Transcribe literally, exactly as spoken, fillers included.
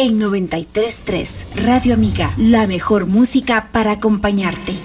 En noventa y tres punto tres, Radio Amiga, la mejor música para acompañarte.